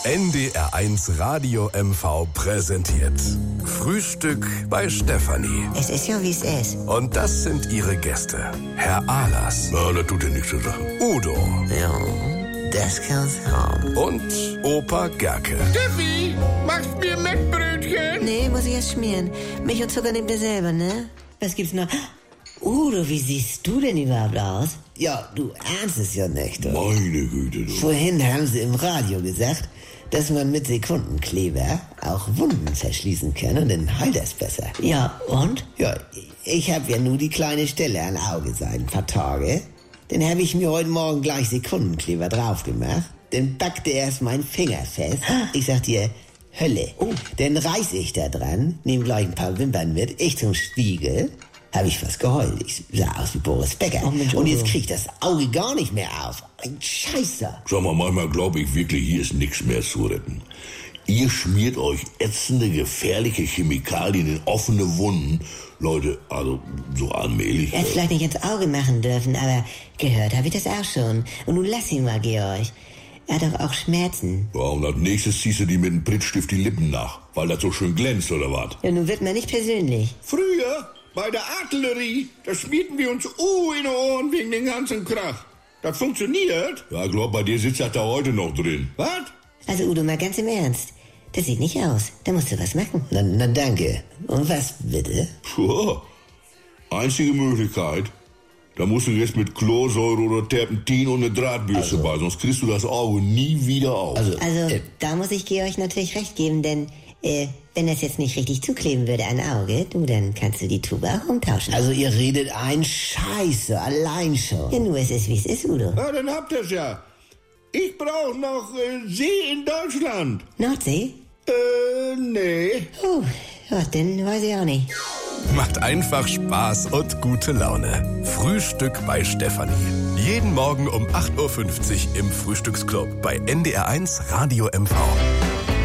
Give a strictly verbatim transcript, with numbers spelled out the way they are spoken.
N D R eins Radio M V präsentiert Frühstück bei Stefanie. Es ist ja, wie es ist. Und das sind ihre Gäste. Herr Ahlers. Na, das tut ja nichts zur Sache. Udo. Ja, das kann's haben. Und Opa Gerke. Steffi, machst mir Mettbrötchen? Nee, muss ich erst schmieren. Milch und Zucker nehmt ihr selber, ne? Was gibt's noch? Udo, wie siehst du denn überhaupt aus? Ja, du ahnst es ja nicht, oder? Meine Güte, du. Vorhin haben sie im Radio gesagt, dass man mit Sekundenkleber auch Wunden verschließen kann und dann heilt das besser. Ja, und? Ja, ich habe ja nur die kleine Stelle am Auge seit ein paar Tage. Dann habe ich mir heute Morgen gleich Sekundenkleber drauf gemacht. Dann backte erst mein Finger fest. Ich sag dir, Hölle. Oh. Dann reiß ich da dran, nehme gleich ein paar Wimpern mit, ich zum Spiegel. Habe ich fast geheult. Ich sah aus wie Boris Becker. Oh, Mensch, und jetzt Udo. krieg ich das Auge gar nicht mehr auf. Ein Scheißer. Sag mal, manchmal glaube ich wirklich, hier ist nichts mehr zu retten. Ihr schmiert euch ätzende, gefährliche Chemikalien in offene Wunden. Leute, also so allmählich. Er hätte vielleicht nicht ins Auge machen dürfen, aber gehört habe ich das auch schon. Und nun lass ihn mal, Georg. Er hat doch auch Schmerzen. Ja, und als nächstes ziehst du die mit dem Prittstift die Lippen nach, weil das so schön glänzt, oder was? Ja, nun wird man nicht persönlich. Früher, bei der Artillerie, da schmieden wir uns uh in die Ohren wegen den ganzen Krach. Das funktioniert. Ja, ich glaube, bei dir sitzt das da heute noch drin. Was? Also Udo, mal ganz im Ernst. Das sieht nicht aus. Da musst du was machen. Na, na danke. Und was bitte? Puh, einzige Möglichkeit, da musst du jetzt mit Chlorsäure oder Terpentin und eine Drahtbürste Also. bei, sonst kriegst du das Auge nie wieder auf. Also, Also, äh, da muss ich Georg natürlich recht geben, denn äh, wenn das jetzt nicht richtig zukleben würde an Auge, du, dann kannst du die Tube auch umtauschen. also ihr redet ein Scheiße, allein schon. ja, nur es ist, wie es ist, Udo. Ja, dann habt ihr's ja. Ich brauch noch äh, See in Deutschland. Nordsee? Äh, nee. Oh, ja, dann weiß ich auch nicht. Macht einfach Spaß und gute Laune. Frühstück bei Stefanie. Jeden Morgen um acht Uhr fünfzig im Frühstücksclub bei N D R eins Radio M V.